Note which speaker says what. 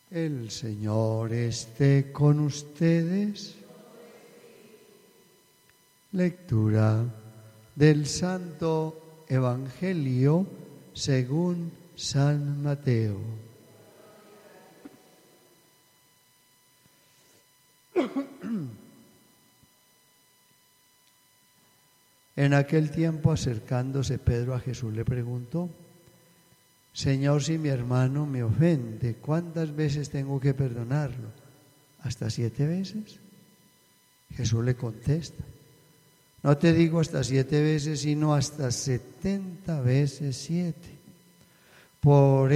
Speaker 1: El Señor esté con ustedes. Lectura del Santo Evangelio según San Mateo. En aquel tiempo, acercándose Pedro a Jesús, le preguntó: Señor, si mi hermano me ofende, ¿cuántas veces tengo que perdonarlo? ¿Hasta 7 veces? Jesús le contesta: no te digo hasta 7 veces, sino hasta 70 veces 7. Por